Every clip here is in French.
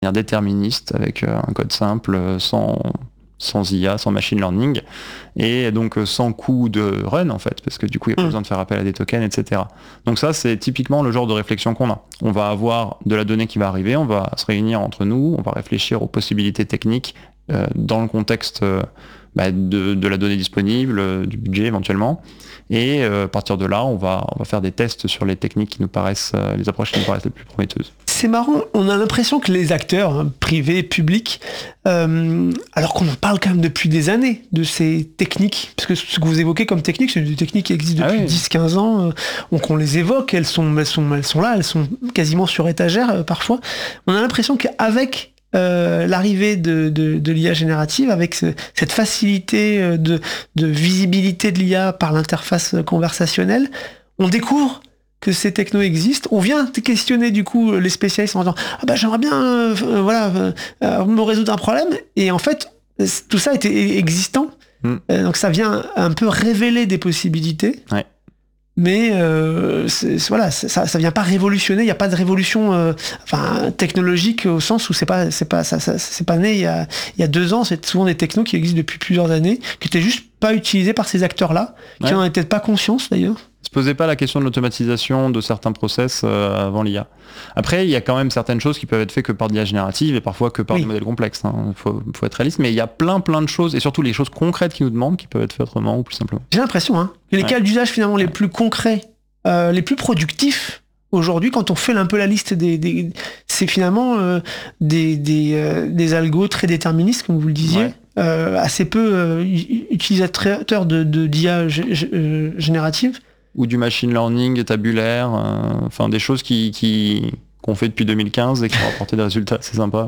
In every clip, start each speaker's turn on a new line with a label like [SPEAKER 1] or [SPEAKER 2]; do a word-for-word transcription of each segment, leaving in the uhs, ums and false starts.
[SPEAKER 1] manière déterministe, avec euh, un code simple, euh, sans, sans I A, sans machine learning, et donc euh, sans coût de run en fait, parce que du coup il n'y a pas
[SPEAKER 2] Mmh.
[SPEAKER 1] besoin de faire appel à des tokens, et cetera. Donc ça c'est typiquement le genre de réflexion qu'on a. On va avoir de la donnée qui va arriver, on va se réunir entre nous, on va réfléchir aux possibilités techniques euh, dans le contexte euh, bah, de, de la donnée disponible, euh, du budget éventuellement, et euh, à partir de là on va, on va faire des tests sur les techniques qui nous paraissent, euh, les approches qui nous paraissent les plus prometteuses.
[SPEAKER 2] C'est marrant, on a l'impression que les acteurs, hein, privés, publics, euh, alors qu'on en parle quand même depuis des années de ces techniques, parce que ce que vous évoquez comme techniques, c'est des techniques qui existent depuis
[SPEAKER 1] Ah oui.
[SPEAKER 2] dix quinze ans, euh, donc on les évoque, elles sont, elles, sont, elles sont là, elles sont quasiment sur étagère euh, parfois. On a l'impression qu'avec euh, l'arrivée de, de, de l'I A générative, avec ce, cette facilité euh, de, de visibilité de l'I A par l'interface conversationnelle, on découvre que ces technos existent. On vient questionner du coup les spécialistes en disant ah bah j'aimerais bien euh, euh, voilà euh, me résoudre un problème, et en fait tout ça était existant. Mm. Euh, donc ça vient un peu révéler des possibilités.
[SPEAKER 1] Ouais.
[SPEAKER 2] Mais euh, c'est, voilà, ça, ça vient pas révolutionner. Il y a pas de révolution, euh, enfin technologique au sens où c'est pas, c'est pas, ça, ça, c'est pas né il y a, il y a deux ans. C'est souvent des technos qui existent depuis plusieurs années, qui étaient juste pas utilisés par ces acteurs-là, qui ouais. en avaient peut-être pas conscience d'ailleurs.
[SPEAKER 1] Se posait pas la question de l'automatisation de certains process euh, avant l'I A. Après, il y a quand même certaines choses qui peuvent être faites que par de l'I A générative et parfois que par oui. des modèles complexes. Hein. Faut, faut être réaliste, mais il y a plein plein de choses, et surtout les choses concrètes qui nous demandent, qui peuvent être faites autrement ou plus simplement.
[SPEAKER 2] J'ai l'impression hein, que les ouais. cas d'usage finalement les plus concrets, euh, les plus productifs aujourd'hui, quand on fait un peu la liste des, des c'est finalement euh, des des, euh, des algos très déterministes, comme vous le disiez. Ouais. Euh, assez peu euh, utilisateurs de, de d'I A g- g- euh, générative.
[SPEAKER 1] Ou du machine learning tabulaire, euh, enfin des choses qui, qui, qu'on fait depuis deux mille quinze et qui ont apporté des résultats, c'est sympa.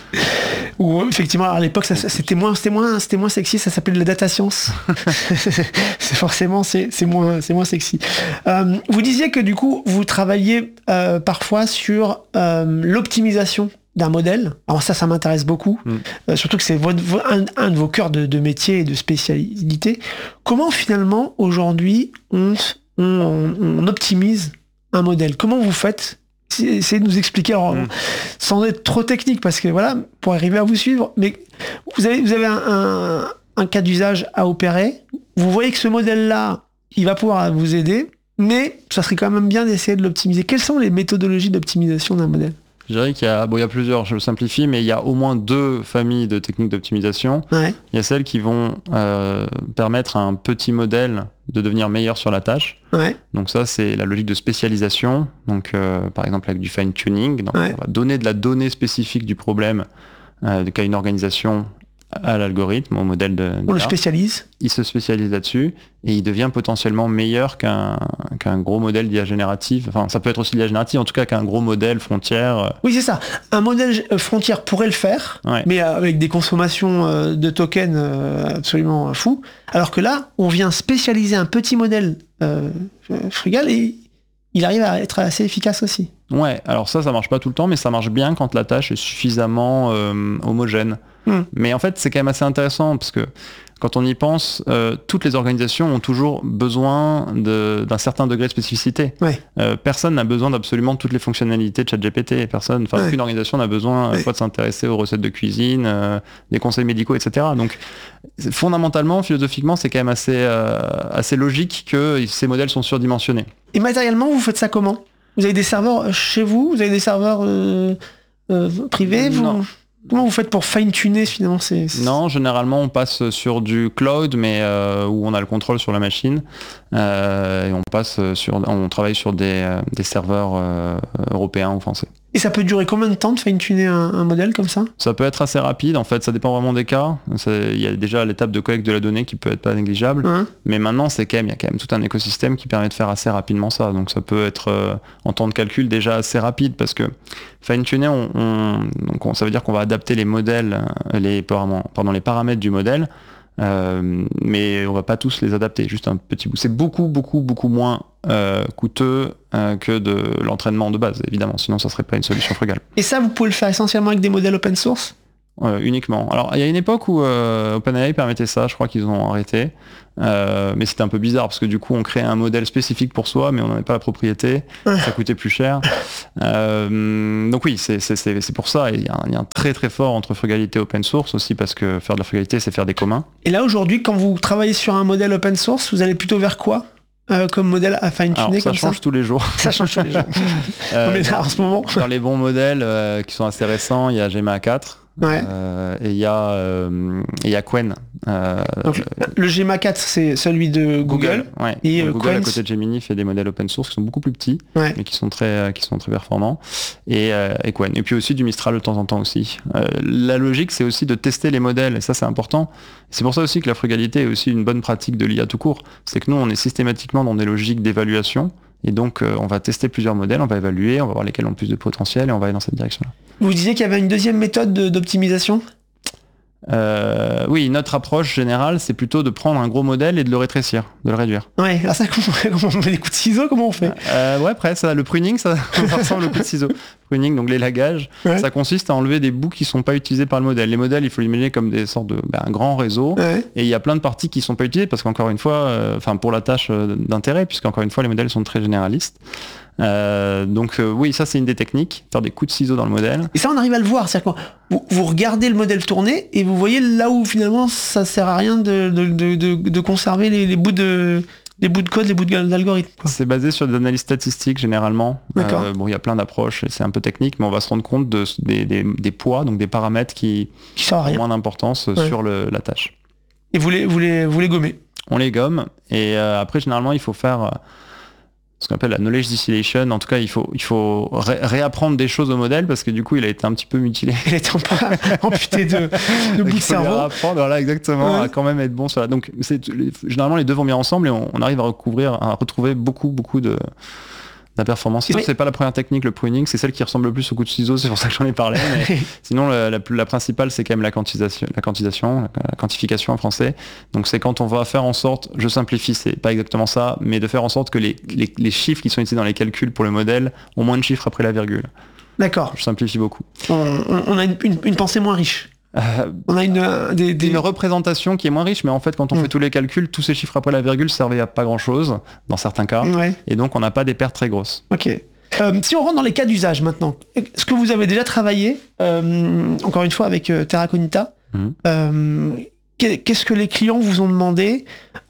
[SPEAKER 2] Ou effectivement, à l'époque, ça, c'était moins, c'était moins, c'était moins sexy, ça s'appelait de la data science. c'est forcément, c'est, c'est moins, c'est moins sexy. Euh, vous disiez que du coup, vous travailliez euh, parfois sur euh, l'optimisation d'un modèle. Alors ça, ça m'intéresse beaucoup, mm. euh, surtout que c'est votre, un, un de vos cœurs de, de métier et de spécialité. Comment finalement aujourd'hui on On, on optimise un modèle? Comment vous faites? Essayez de nous expliquer, alors, mmh. sans être trop technique, parce que voilà, pour arriver à vous suivre, mais vous avez, vous avez un, un, un cas d'usage à opérer, vous voyez que ce modèle-là, il va pouvoir vous aider, mais ça serait quand même bien d'essayer de l'optimiser. Quelles sont les méthodologies d'optimisation d'un modèle?
[SPEAKER 1] Je dirais qu'il y a, bon, il y a plusieurs, je le simplifie, mais il y a au moins deux familles de techniques d'optimisation. Ouais. Il y a celles qui vont euh, permettre à un petit modèle de devenir meilleur sur la tâche. Ouais. Donc ça, c'est la logique de spécialisation. Donc, euh, par exemple, avec du fine-tuning. Donc, ouais. on va donner de la donnée spécifique du problème euh, qu'a une organisation à l'algorithme, au modèle de...
[SPEAKER 2] On le spécialise.
[SPEAKER 1] Il se spécialise là-dessus et il devient potentiellement meilleur qu'un, qu'un gros modèle d'I A générative. Enfin, ça peut être aussi de l'I A générative, en tout cas qu'un gros modèle frontière.
[SPEAKER 2] Oui, c'est ça. Un modèle frontière pourrait le faire, ouais. mais avec des consommations de tokens absolument fous. Alors que là, on vient spécialiser un petit modèle euh, frugal et il arrive à être assez efficace aussi.
[SPEAKER 1] Ouais, alors ça, ça marche pas tout le temps, mais ça marche bien quand la tâche est suffisamment euh, homogène. Mmh. Mais en fait, c'est quand même assez intéressant parce que quand on y pense, euh, toutes les organisations ont toujours besoin de, d'un certain degré de spécificité. Ouais. Euh, personne n'a besoin d'absolument toutes les fonctionnalités de ChatGPT. Personne, enfin, ouais. aucune organisation n'a besoin ouais. de s'intéresser aux recettes de cuisine, euh, des conseils médicaux, et cetera. Donc, fondamentalement, philosophiquement, c'est quand même assez, euh, assez logique que ces modèles sont surdimensionnés.
[SPEAKER 2] Et matériellement, vous faites ça comment ? Vous avez des serveurs chez vous ? Vous avez des serveurs euh, euh, privés ?
[SPEAKER 1] Non.
[SPEAKER 2] Vous... Comment vous faites pour fine-tuner finalement ces...
[SPEAKER 1] Non, généralement on passe sur du cloud, mais euh, où on a le contrôle sur la machine. Euh, et on passe sur, on travaille sur des, euh, des serveurs euh, européens ou français.
[SPEAKER 2] Et ça peut durer combien de temps de fine-tuner un, un modèle comme ça ?
[SPEAKER 1] Ça peut être assez rapide, en fait, ça dépend vraiment des cas. Il y a déjà l'étape de collecte de la donnée qui peut être pas négligeable, mmh. mais maintenant c'est quand même, il y a quand même tout un écosystème qui permet de faire assez rapidement ça. Donc ça peut être euh, en temps de calcul déjà assez rapide, parce que fine-tuner, on, on, donc on, ça veut dire qu'on va adapter les modèles, les, pardon, les paramètres du modèle. Euh, mais on va pas tous les adapter, juste un petit bout. C'est beaucoup, beaucoup, beaucoup moins euh, coûteux euh, que de l'entraînement de base, évidemment, sinon ça serait pas une solution frugale.
[SPEAKER 2] Et ça, vous pouvez le faire essentiellement avec des modèles open source ?
[SPEAKER 1] euh, uniquement. Alors il y a une époque où euh, OpenAI permettait ça, je crois qu'ils ont arrêté. Euh, mais c'était un peu bizarre parce que du coup on créait un modèle spécifique pour soi mais on n'en avait pas la propriété, ça coûtait plus cher. Euh, donc oui, c'est, c'est, c'est, c'est pour ça, il y, a un, il y a un très très fort entre frugalité et open source aussi parce que faire de la frugalité c'est faire des communs.
[SPEAKER 2] Et là aujourd'hui quand vous travaillez sur un modèle open source, vous allez plutôt vers quoi euh, comme modèle à fine-tuner
[SPEAKER 1] ça
[SPEAKER 2] comme
[SPEAKER 1] change
[SPEAKER 2] ça
[SPEAKER 1] tous les jours.
[SPEAKER 2] Ça change tous les jours.
[SPEAKER 1] euh,
[SPEAKER 2] on est là en ce moment.
[SPEAKER 1] Dans les bons modèles euh, qui sont assez récents, il y a Gemma quatre.
[SPEAKER 2] Ouais.
[SPEAKER 1] Euh, et il y a euh, et il y a Qwen. Euh,
[SPEAKER 2] Donc, le Gemma quatre c'est celui de Google.
[SPEAKER 1] Google, ouais.
[SPEAKER 2] Et
[SPEAKER 1] Google
[SPEAKER 2] Qwen,
[SPEAKER 1] à côté de Gemini fait des modèles open source qui sont beaucoup plus petits,
[SPEAKER 2] ouais.
[SPEAKER 1] mais qui sont très qui sont très performants. Et, euh, et Qwen. Et puis aussi du Mistral de temps en temps aussi. Euh, la logique c'est aussi de tester les modèles et ça c'est important. C'est pour ça aussi que la frugalité est aussi une bonne pratique de l'I A tout court. C'est que nous on est systématiquement dans des logiques d'évaluation. Et donc, euh, on va tester plusieurs modèles, on va évaluer, on va voir lesquels ont le plus de potentiel et on va aller dans cette direction-là.
[SPEAKER 2] Vous disiez qu'il y avait une deuxième méthode de, d'optimisation ?
[SPEAKER 1] Euh, oui, notre approche générale, c'est plutôt de prendre un gros modèle et de le rétrécir, de le réduire.
[SPEAKER 2] Ouais, alors ça, comment, comment on met des coups de ciseaux, comment on fait ?
[SPEAKER 1] euh, Ouais, après, ça, le pruning, ça, ça ressemble au coup de ciseau. Pruning, donc l'élagage, ouais. Ça consiste à enlever des bouts qui sont pas utilisés par le modèle. Les modèles, il faut l'imaginer comme des sortes de bah, un grand réseau, ouais. Et il y a plein de parties qui sont pas utilisées parce qu'encore une fois, enfin euh, pour la tâche euh, d'intérêt, puisqu'encore une fois, les modèles sont très généralistes. Euh, donc euh, oui, ça c'est une des techniques, faire des coups de ciseaux dans le modèle.
[SPEAKER 2] Et ça on arrive à le voir, c'est-à-dire que vous, vous regardez le modèle tourner et vous voyez là où finalement ça sert à rien de, de, de, de, de conserver les, les bouts de les bouts de code, les bouts d'algorithme.
[SPEAKER 1] C'est basé sur des analyses statistiques généralement.
[SPEAKER 2] D'accord.
[SPEAKER 1] Euh, bon, il y a plein d'approches, et c'est un peu technique, mais on va se rendre compte de, des, des, des poids, donc des paramètres qui,
[SPEAKER 2] qui ont
[SPEAKER 1] moins d'importance ouais. sur le, la tâche.
[SPEAKER 2] Et vous les, vous les, vous les gommez ?
[SPEAKER 1] On les gomme et euh, après généralement il faut faire euh, ce qu'on appelle la knowledge distillation. En tout cas, il faut, il faut ré- réapprendre des choses au modèle parce que du coup, il a été un petit peu mutilé.
[SPEAKER 2] Il a été amputé de, de bout de cerveau.
[SPEAKER 1] Réapprendre, voilà, exactement, ouais. À quand même être bon sur la... Donc, c'est, généralement, les deux vont bien ensemble et on, on arrive à recouvrir, à retrouver beaucoup, beaucoup de... la performance. Oui. C'est pas la première technique, le pruning, c'est celle qui ressemble le plus au coup de ciseau, c'est pour ça que j'en ai parlé. Mais sinon, la, la, la principale, c'est quand même la quantisation, la quantisation, la quantification en français. Donc c'est quand on va faire en sorte, je simplifie, c'est pas exactement ça, mais de faire en sorte que les, les, les chiffres qui sont utilisés dans les calculs pour le modèle ont moins de chiffres après la virgule.
[SPEAKER 2] D'accord.
[SPEAKER 1] Je simplifie beaucoup.
[SPEAKER 2] On, on a une, une, une pensée moins riche.
[SPEAKER 1] Euh,
[SPEAKER 2] on a une, euh, des, des...
[SPEAKER 1] une représentation qui est moins riche, mais en fait quand on mmh. fait tous les calculs, tous ces chiffres après la virgule servaient à pas grand chose dans certains cas,
[SPEAKER 2] ouais.
[SPEAKER 1] Et donc on n'a pas des pertes très grosses.
[SPEAKER 2] Ok. Euh, si on rentre dans les cas d'usage maintenant, est-ce que vous avez déjà travaillé, euh, encore une fois avec euh, Terra Cognita, mmh. euh, qu'est-ce que les clients vous ont demandé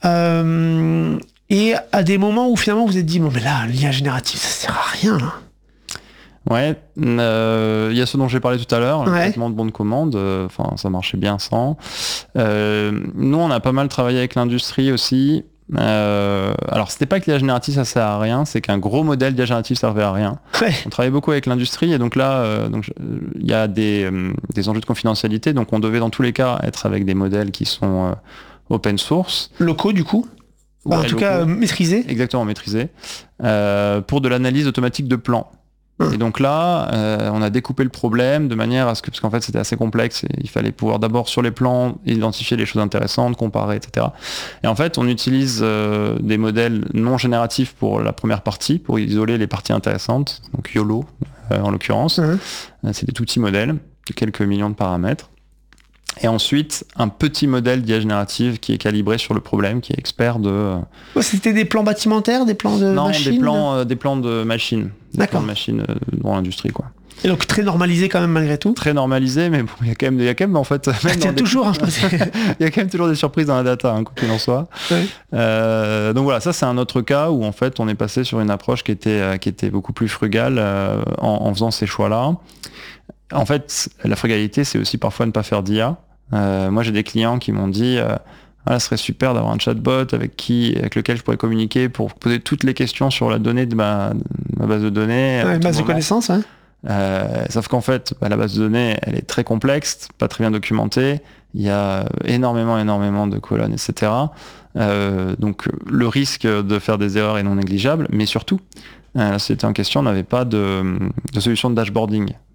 [SPEAKER 2] euh, et à des moments où finalement vous êtes dit bon mais là l'I A générative ça sert à rien là.
[SPEAKER 1] Ouais, il euh, y a ce dont j'ai parlé tout à l'heure, le
[SPEAKER 2] ouais.
[SPEAKER 1] traitement de bon de commande, enfin euh, ça marchait bien sans. Euh, nous on a pas mal travaillé avec l'industrie aussi. Euh, alors c'était pas que l'I A générative ça sert à rien, c'est qu'un gros modèle d'I A générative servait à rien.
[SPEAKER 2] Ouais.
[SPEAKER 1] On travaillait beaucoup avec l'industrie et donc là euh, donc il y a des, euh, des enjeux de confidentialité, donc on devait dans tous les cas être avec des modèles qui sont euh, open source.
[SPEAKER 2] Locaux du coup. Enfin, ouais, en tout locaux. Cas euh, maîtrisés.
[SPEAKER 1] Exactement, maîtrisés. Euh, pour de l'analyse automatique de plans. Et donc là, euh, on a découpé le problème de manière à ce que, parce qu'en fait c'était assez complexe, et il fallait pouvoir d'abord sur les plans identifier les choses intéressantes, comparer, et cetera. Et en fait, on utilise euh, des modèles non génératifs pour la première partie, pour isoler les parties intéressantes, donc YOLO euh, en l'occurrence. Mmh. Euh, c'est des tout petits modèles de quelques millions de paramètres. Et ensuite, un petit modèle d'I A générative qui est calibré sur le problème, qui est expert de...
[SPEAKER 2] Oh, c'était des plans bâtimentaires, des plans de
[SPEAKER 1] non,
[SPEAKER 2] machines.
[SPEAKER 1] Non, des plans, euh, des plans de machines. Des
[SPEAKER 2] D'accord.
[SPEAKER 1] plans de machines euh, dans l'industrie, quoi.
[SPEAKER 2] Et donc très normalisé quand même malgré tout.
[SPEAKER 1] Très normalisé, mais bon, il y a quand même, il y a quand même en fait...
[SPEAKER 2] Il y a toujours,
[SPEAKER 1] des... hein, il y a quand même toujours des surprises dans la data, hein, quoi qu'il en soit. Oui. Euh, donc voilà, ça c'est un autre cas où en fait on est passé sur une approche qui était, euh, qui était beaucoup plus frugale euh, en, en faisant ces choix-là. En fait, la frugalité, c'est aussi parfois ne pas faire d'I A. Euh, moi, j'ai des clients qui m'ont dit euh, ah, ce serait super d'avoir un chatbot avec qui, avec lequel je pourrais communiquer pour poser toutes les questions sur la donnée de ma, de ma base de données.
[SPEAKER 2] Ouais, base de connaissances, hein.
[SPEAKER 1] Euh, sauf qu'en fait, bah, la base de données, elle est très complexe, pas très bien documentée. Il y a énormément, énormément de colonnes, et cetera. Euh, donc, le risque de faire des erreurs est non négligeable, mais surtout, euh, la société en question n'avait pas de, de solution de dashboarding.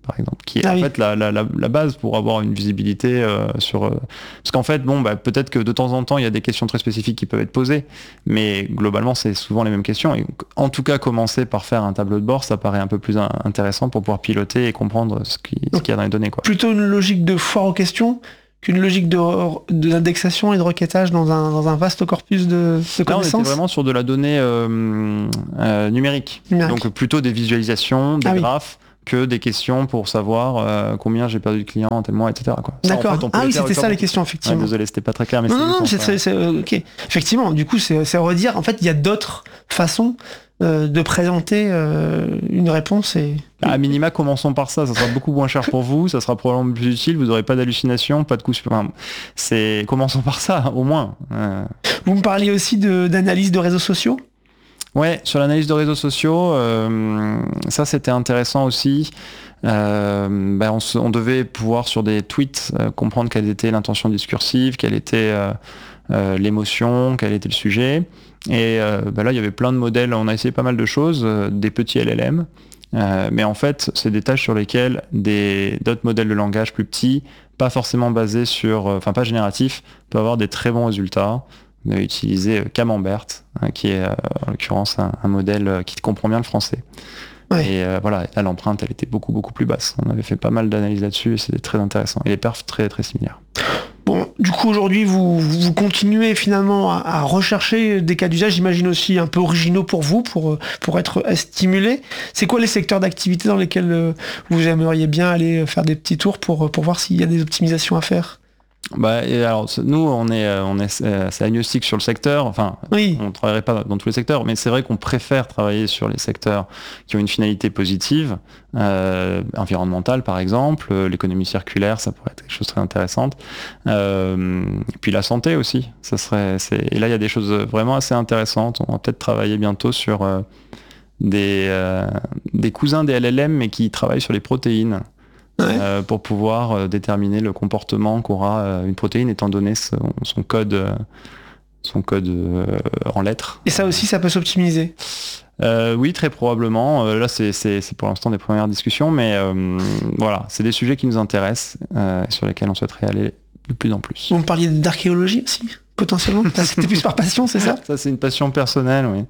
[SPEAKER 1] par exemple, qui est
[SPEAKER 2] ah
[SPEAKER 1] en
[SPEAKER 2] oui.
[SPEAKER 1] fait la, la, la, la base pour avoir une visibilité euh, sur... Euh, parce qu'en fait, bon, bah, peut-être que de temps en temps, il y a des questions très spécifiques qui peuvent être posées, mais globalement, c'est souvent les mêmes questions. Et en tout cas, commencer par faire un tableau de bord, ça paraît un peu plus un, intéressant pour pouvoir piloter et comprendre ce qu'il y a dans les données, quoi.
[SPEAKER 2] Plutôt une logique de foire aux questions qu'une logique de, de d'indexation et de requêtage dans un, dans un vaste corpus de, de connaissances.
[SPEAKER 1] Là, on était vraiment sur de la donnée euh, euh, numérique. numérique, donc plutôt des visualisations, des ah, graphes, oui. que des questions pour savoir euh, combien j'ai perdu de clients en tel mois, et cetera. Quoi.
[SPEAKER 2] D'accord. En fait, ah oui, c'était ça les questions, effectivement.
[SPEAKER 1] Ouais, désolé, c'était pas très clair, mais
[SPEAKER 2] non,
[SPEAKER 1] c'est
[SPEAKER 2] non, non, c'est, c'est, c'est euh, ok. Effectivement, du coup, c'est, c'est redire. En fait, il y a d'autres façons euh, de présenter euh, une réponse et.
[SPEAKER 1] À minima, commençons par ça. Ça sera beaucoup moins cher pour vous. Ça sera probablement plus utile. Vous n'aurez pas d'hallucination, pas de coûts supplémentaires. C'est commençons par ça, au moins. Euh...
[SPEAKER 2] Vous me parliez aussi de, d'analyse de réseaux sociaux.
[SPEAKER 1] Ouais, sur l'analyse de réseaux sociaux, euh, ça c'était intéressant aussi. Euh, ben on, se, on devait pouvoir sur des tweets euh, comprendre quelle était l'intention discursive, quelle était euh, euh, l'émotion, quel était le sujet. Et euh, ben là, il y avait plein de modèles. On a essayé pas mal de choses, euh, des petits L L M. Euh, mais en fait, c'est des tâches sur lesquelles des, d'autres modèles de langage plus petits, pas forcément basés sur, enfin euh, pas génératifs, peuvent avoir des très bons résultats. On a utilisé Camembert, hein, qui est euh, en l'occurrence un, un modèle euh, qui comprend bien le français. Ouais. Et euh, voilà, là l'empreinte elle était beaucoup beaucoup plus basse. On avait fait pas mal d'analyses là-dessus et c'était très intéressant. Et les perfs très très similaires.
[SPEAKER 2] Bon, du coup aujourd'hui vous, vous continuez finalement à, à rechercher des cas d'usage, j'imagine aussi un peu originaux pour vous, pour, pour être stimulés. C'est quoi les secteurs d'activité dans lesquels vous aimeriez bien aller faire des petits tours pour, pour voir s'il y a des optimisations à faire ?
[SPEAKER 1] Bah, et alors, nous, on est, on est, c'est agnostique sur le secteur. Enfin, oui. on ne travaillerait pas dans tous les secteurs, mais c'est vrai qu'on préfère travailler sur les secteurs qui ont une finalité positive, euh, environnementale par exemple, l'économie circulaire, ça pourrait être quelque chose de très intéressant. Euh, et puis la santé aussi, ça serait. C'est... Et là, il y a des choses vraiment assez intéressantes. On va peut-être travailler bientôt sur euh, des, euh, des cousins des L L M, mais qui travaillent sur les protéines. Ouais. Euh, pour pouvoir euh, déterminer le comportement qu'aura euh, une protéine étant donné son, son code, euh, son code euh, en lettres.
[SPEAKER 2] Et ça aussi, ça peut s'optimiser
[SPEAKER 1] euh, Oui, très probablement. Euh, là, c'est, c'est, c'est pour l'instant des premières discussions, mais euh, voilà, c'est des sujets qui nous intéressent euh, et sur lesquels on souhaiterait aller de plus en plus.
[SPEAKER 2] Vous me parliez d'archéologie aussi potentiellement. Ça, c'était plus par passion, c'est ça ?
[SPEAKER 1] Ça, c'est une passion personnelle, oui.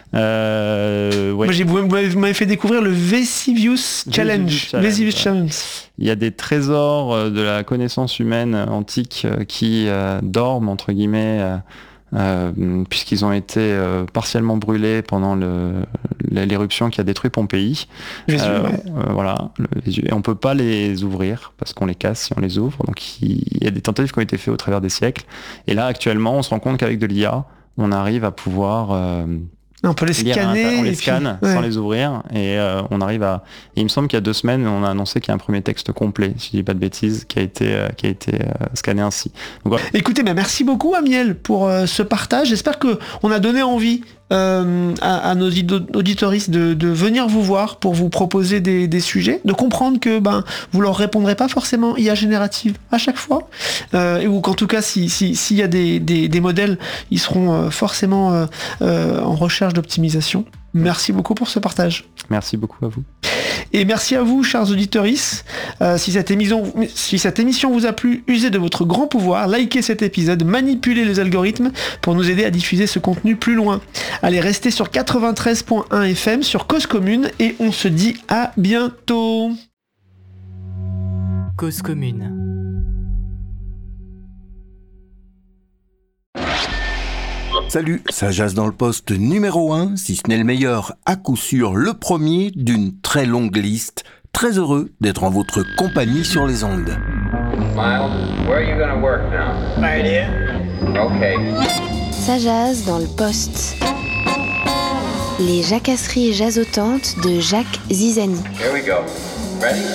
[SPEAKER 1] Euh, ouais.
[SPEAKER 2] Moi, j'ai, vous m'avez fait découvrir le Vesuvius Challenge.
[SPEAKER 1] Challenge.
[SPEAKER 2] Vesuvius Challenge.
[SPEAKER 1] Il y a des trésors de la connaissance humaine antique qui euh, dorment, entre guillemets, euh, euh, puisqu'ils ont été euh, partiellement brûlés pendant le, l'éruption qui a détruit Pompéi.
[SPEAKER 2] Jésus, euh, ouais.
[SPEAKER 1] euh, voilà. Et on ne peut pas les ouvrir parce qu'on les casse si on les ouvre. Donc il y a des tentatives qui ont été faites au travers des siècles. Et là, actuellement, on se rend compte qu'avec de l'I A, on arrive à pouvoir... Euh,
[SPEAKER 2] on peut les scanner.
[SPEAKER 1] On les scanne puis, ouais. sans les ouvrir et euh, on arrive à. Et il me semble qu'il y a deux semaines, on a annoncé qu'il y a un premier texte complet, si je dis pas de bêtises, qui a été euh, qui a été euh, scanné ainsi. Donc, voilà.
[SPEAKER 2] Écoutez, mais merci beaucoup Amiel pour euh, ce partage. J'espère que on a donné envie euh, à, à nos auditoristes de, de venir vous voir pour vous proposer des, des sujets, de comprendre que ben vous leur répondrez pas forcément I A générative à chaque fois, euh, ou qu'en tout cas si si s'il y a des, des, des modèles, ils seront euh, forcément euh, euh, en recherche d'optimisation. Merci beaucoup pour ce partage.
[SPEAKER 1] Merci beaucoup à vous.
[SPEAKER 2] Et merci à vous, chers auditeurs. Euh, si, cette émission, si cette émission vous a plu, usez de votre grand pouvoir, likez cet épisode, manipulez les algorithmes pour nous aider à diffuser ce contenu plus loin. Allez, restez sur quatre-vingt-treize point un F M, sur Cause Commune, et on se dit à bientôt.
[SPEAKER 3] Cause Commune.
[SPEAKER 4] Salut, ça jase dans le poste numéro un, si ce n'est le meilleur, à coup sûr le premier d'une très longue liste. Très heureux d'être en votre compagnie sur les ondes.
[SPEAKER 5] Miles, where are you gonna work now?
[SPEAKER 2] Right here.
[SPEAKER 5] Okay.
[SPEAKER 6] Ça jase dans le poste. Les jacasseries jasotantes de Jacques Zizani.
[SPEAKER 5] Here we go. Ready?